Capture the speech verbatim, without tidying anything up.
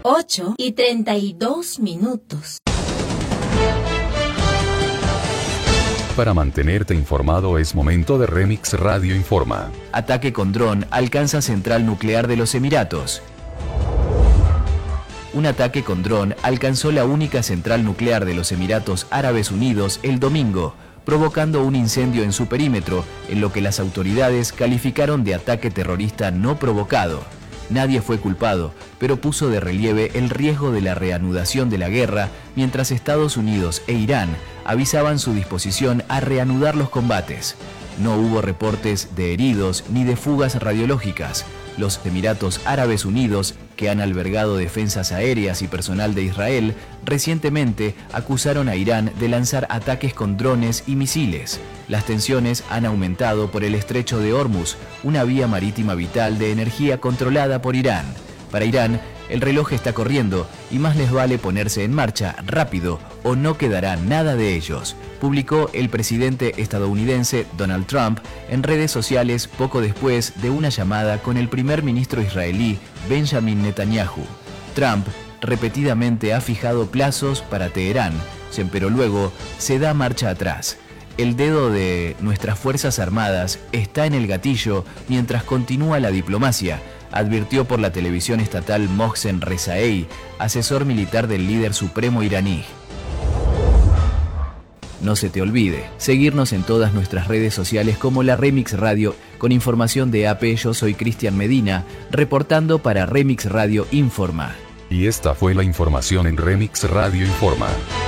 ocho y treinta y dos minutos. Para mantenerte informado es momento de Remix Radio Informa. Ataque con dron alcanza central nuclear de los Emiratos. Un ataque con dron alcanzó la única central nuclear de los Emiratos Árabes Unidos el domingo, provocando un incendio en su perímetro, en lo que las autoridades calificaron de ataque terrorista no provocado. Nadie fue culpado, pero puso de relieve el riesgo de la reanudación de la guerra, mientras Estados Unidos e Irán avisaban su disposición a reanudar los combates. No hubo reportes de heridos ni de fugas radiológicas. Los Emiratos Árabes Unidos, que han albergado defensas aéreas y personal de Israel, recientemente acusaron a Irán de lanzar ataques con drones y misiles. Las tensiones han aumentado por el estrecho de Hormuz, una vía marítima vital de energía controlada por Irán. Para Irán, el reloj está corriendo y más les vale ponerse en marcha rápido o no quedará nada de ellos, publicó el presidente estadounidense Donald Trump en redes sociales poco después de una llamada con el primer ministro israelí Benjamin Netanyahu. Trump repetidamente ha fijado plazos para Teherán, pero luego se da marcha atrás. El dedo de nuestras Fuerzas Armadas está en el gatillo mientras continúa la diplomacia, advirtió por la televisión estatal Mohsen Rezaei, asesor militar del líder supremo iraní. No se te olvide seguirnos en todas nuestras redes sociales como la Remix Radio. Con información de A P, yo soy Cristian Medina, reportando para Remix Radio Informa. Y esta fue la información en Remix Radio Informa.